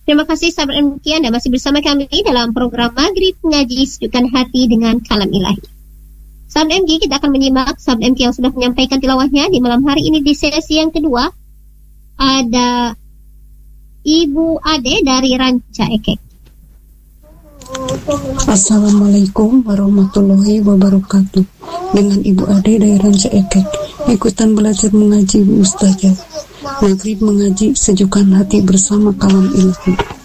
Terima kasih sahabat MK, Anda masih bersama kami dalam program Maghrib Ngaji Sejukkan Hati dengan Kalam Ilahi. Sahabat MK, kita akan menyimak sahabat MK yang sudah menyampaikan tilawahnya di malam hari ini di sesi yang kedua. Ada Ibu Ade dari Ranca Ekek. Assalamualaikum warahmatullahi wabarakatuh. Dengan Ibu Ade dari Ranca Ekek, ikutan belajar mengaji Ustazah. Maghrib mengaji sejukkan hati bersama Kalam Ilahi.